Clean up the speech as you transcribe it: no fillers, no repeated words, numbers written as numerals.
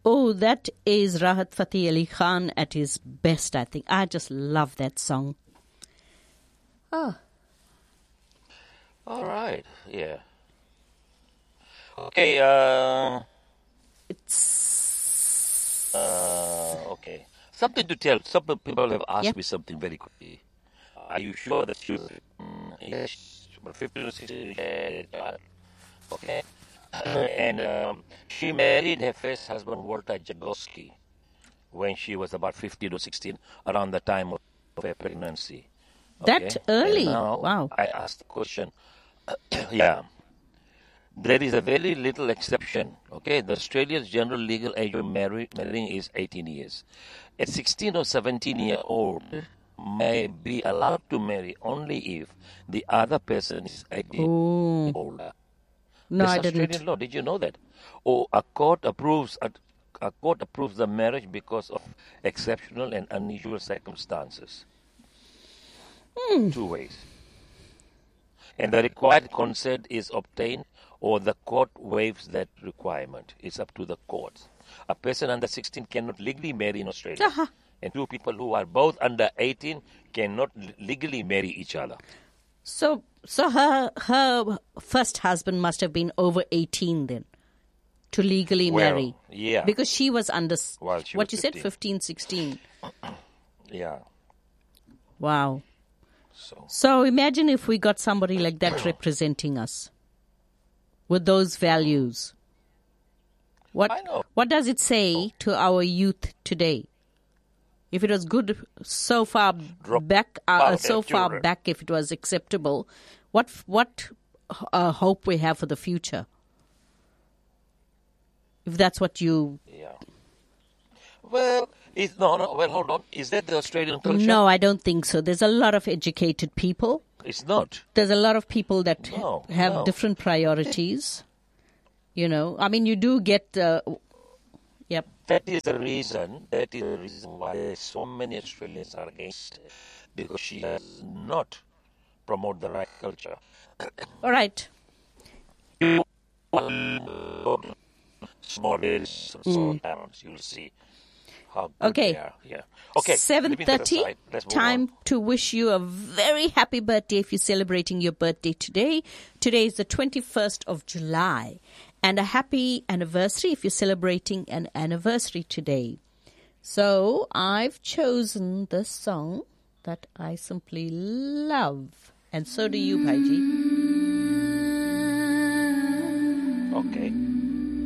Oh, that is Rahat Fateh Ali Khan at his best, I think. I just love that song. Oh. All right. Yeah. Okay. It's... Okay. Something to tell. Some people have asked Yep. me something very quickly. Are you sure that she was? Yes, she was 15 or 16. Yeah, okay. And she married her first husband, Walter Jagoski, when she was about 15 or 16, around the time of her pregnancy. That Okay. And early? now Wow. I asked the question. Yeah. There is a very little exception. Okay, the Australia's general legal age of marrying is 18 years. A 16 or 17-year-old may be allowed to marry only if the other person is 18 Oh. older. No, That's I didn't. Australian law. Did you know that? Or a court approves the marriage because of exceptional and unusual circumstances. Two ways. And the required consent is obtained or the court waives that requirement. It's up to the court. A person under 16 cannot legally marry in Australia. Uh-huh. And two people who are both under 18 cannot legally marry each other. So her first husband must have been over 18 then to legally marry. Yeah. Because she was under, Well, she what was you said, 15. 15, 16. Yeah. Wow. So imagine if we got somebody like that representing us with those values. I know. What does it say to our youth today? If it was good so far back, if it was acceptable, what hope we have for the future? If that's what you... Yeah. Well, well, hold on. Is that the Australian culture? No, I don't think so. There's a lot of educated people. It's not. There's a lot of people that have different priorities. You know, I mean, you do get... Yep. That is the reason why so many Australians are against it, because she does not promote the right culture. All right. Small areas, small towns, you'll see how good they are. Yeah. Okay. 7:30. Time to wish you a very happy birthday if you're celebrating your birthday today. Today is the 21st of July. And a happy anniversary if you're celebrating an anniversary today. So I've chosen this song that I simply love. And so do you, Bhaiji. Okay.